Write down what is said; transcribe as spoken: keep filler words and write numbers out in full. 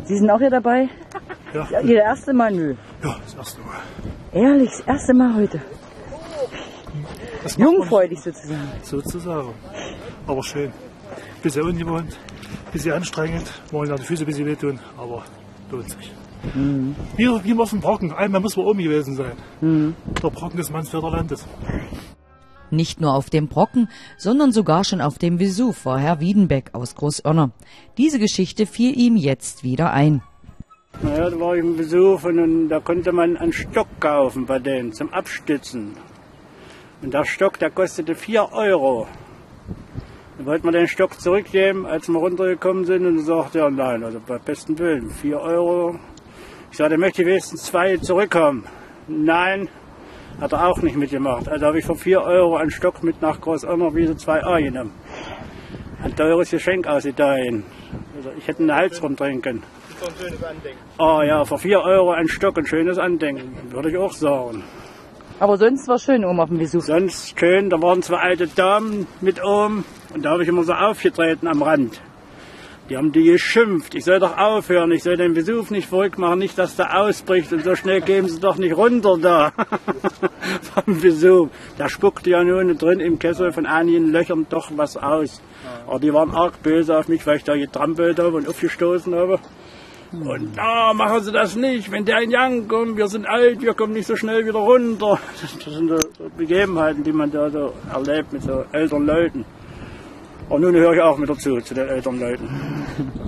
Sie sind auch hier dabei? Ja. Ja, Ihr erste Mal? Nö. Ja, das erste Mal. Ehrlich, das erste Mal heute. Das macht man Jungfräulich sozusagen. sozusagen. Aber schön. Bisschen ungewohnt, bisschen anstrengend. Wollen ja die Füße ein bisschen wehtun, aber lohnt sich. Mhm. Wie, wie auf dem Brocken. Einmal muss man oben gewesen sein. Mhm. Der Brocken des Mansfelder Landes. Nicht nur auf dem Brocken, sondern sogar schon auf dem Vesuv war Herr Wiedenbeck aus Großoerner. Diese Geschichte fiel ihm jetzt wieder ein. Naja, da war ich im Vesuv und, und da konnte man einen Stock kaufen bei denen zum Abstützen. Und der Stock, der kostete vier Euro. Dann wollten wir den Stock zurückgeben, als wir runtergekommen sind, und sagte er, nein, also bei besten Willen, vier Euro. Ich sagte, möchte ich wenigstens zwei zurückkommen. Nein, hat er auch nicht mitgemacht. Also habe ich für vier Euro einen Stock mit nach Großoerner Wiese zwei A genommen. Ein teures Geschenk aus Italien. Also ich hätte einen Hals rumtrinken. Das ist ein schönes Andenken. Oh ja, für vier Euro ein Stock, ein schönes Andenken, würde ich auch sagen. Aber sonst war es schön oben auf dem Vesuv. Sonst schön, da waren zwei alte Damen mit oben und da habe ich immer so aufgetreten am Rand. Die haben die geschimpft, ich soll doch aufhören, ich soll den Vesuv nicht verrückt machen, nicht, dass der ausbricht und so schnell gehen sie doch nicht runter da vom Vesuv. Der spuckte ja nun drin im Kessel von einigen Löchern doch was aus. Aber die waren arg böse auf mich, weil ich da getrampelt habe und aufgestoßen habe. Und na, oh, machen Sie das nicht, wenn der in Yang kommt, wir sind alt, wir kommen nicht so schnell wieder runter. Das sind so Begebenheiten, die man da so erlebt mit so älteren Leuten. Und nun höre ich auch mit dazu, zu den älteren Leuten.